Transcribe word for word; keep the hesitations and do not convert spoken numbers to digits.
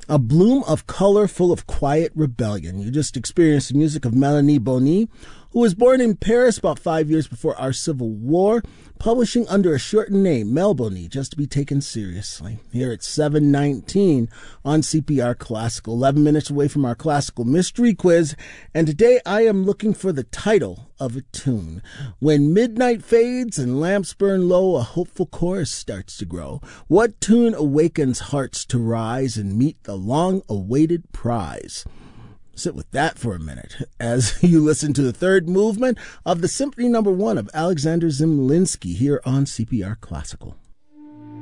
A bloom of color full of quiet rebellion. You just experienced the music of Melanie Bonny, who was born in Paris about five years before our Civil War, publishing under a shortened name, Mel Bonny, just to be taken seriously. Here at seven nineteen on C P R Classical, eleven minutes away from our classical mystery quiz, and today I am looking for the title of a tune. When midnight fades and lamps burn low, a hopeful chorus starts to grow. What tune awakens hearts to rise and meet the long-awaited prize? Sit with that for a minute as you listen to the third movement of the Symphony Number One of Alexander Zemlinsky here on C P R Classical.